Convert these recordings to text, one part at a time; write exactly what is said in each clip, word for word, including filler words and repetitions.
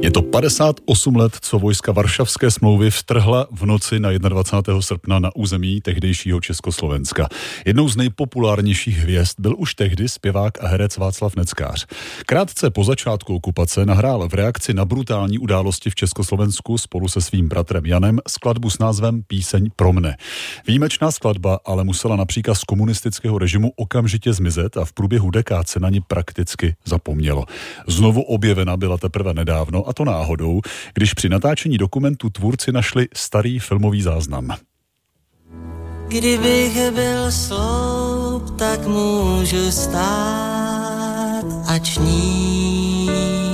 Je to padesát osm let, co vojska Varšavské smlouvy vtrhla v noci na dvacátého prvního srpna na území tehdejšího Československa. Jednou z nejpopulárnějších hvězd byl už tehdy zpěvák a herec Václav Neckář. Krátce po začátku okupace nahrál v reakci na brutální události v Československu spolu se svým bratrem Janem skladbu s názvem Píseň pro mne. Výjimečná skladba ale musela na příkaz komunistického režimu okamžitě zmizet a v průběhu dekád se na ní prakticky zapomnělo. Znovu objevena byla teprve nedávno, a to náhodou, když při natáčení dokumentu tvůrci našli starý filmový záznam. Kdybych byl sloup, tak můžu stát a čnít.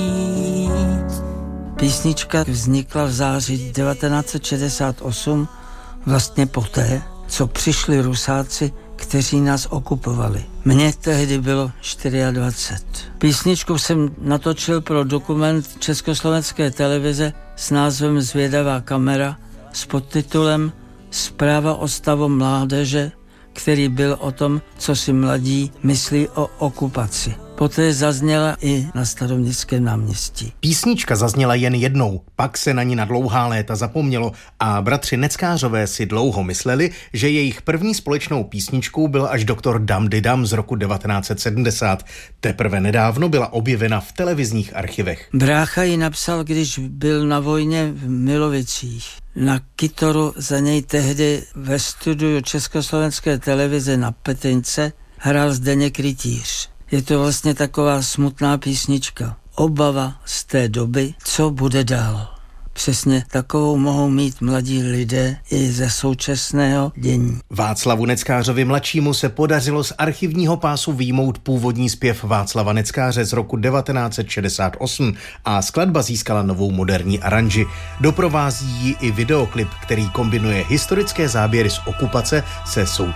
Písnička vznikla v září devatenáct set šedesát osm, vlastně poté, co přišli Rusáci, kteří nás okupovali. Mně tehdy bylo dvacet čtyři. Písničku jsem natočil pro dokument Československé televize s názvem Zvědavá kamera s podtitulem Zpráva o stavu mládeže, který byl o tom, co si mladí myslí o okupaci. Poté zazněla i na Staroměstském náměstí. Písnička zazněla jen jednou, pak se na ní na dlouhá léta zapomnělo a bratři Neckářové si dlouho mysleli, že jejich první společnou písničkou byl až doktor Dam Di Dam z roku devatenáct set sedmdesát. Teprve nedávno byla objevena v televizních archivech. Brácha ji napsal, když byl na vojně v Milovicích. Na kytaru za něj tehdy ve studiu Československé televize na Petince hrál Zdeněk Rytíř. Je to vlastně taková smutná písnička. Obava z té doby, co bude dál. Přesně takovou mohou mít mladí lidé i ze současného dění. Václavu Neckářovi mladšímu se podařilo z archivního pásu vyjmout původní zpěv Václava Neckáře z roku devatenáct set šedesát osm a skladba získala novou moderní aranži. Doprovází ji i videoklip, který kombinuje historické záběry z okupace se současným